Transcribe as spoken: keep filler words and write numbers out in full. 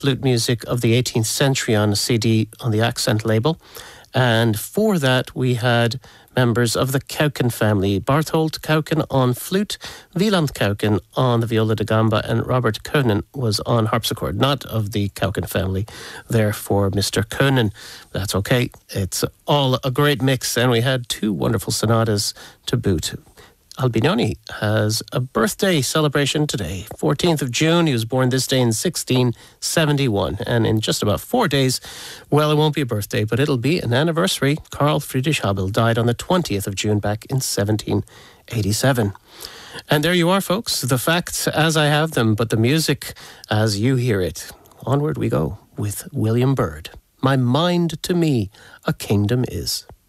flute music of the eighteenth century on a C D on the Accent label. And for that, we had members of the Kauken family, Barthold Kauken on flute, Wieland Kauken on the viola da gamba, and Robert Koenen was on harpsichord. Not of the Kauken family, therefore Mister Koenen. That's okay. It's all a great mix, and we had two wonderful sonatas to boot. Albinoni has a birthday celebration today, fourteenth of June. He was born this day in sixteen seventy-one. And in just about four days, well, it won't be a birthday, but it'll be an anniversary. Carl Friedrich Habel died on the twentieth of June back in seventeen eighty-seven. And there you are, folks. The facts as I have them, but the music as you hear it. Onward we go with William Byrd. My mind to me a kingdom is.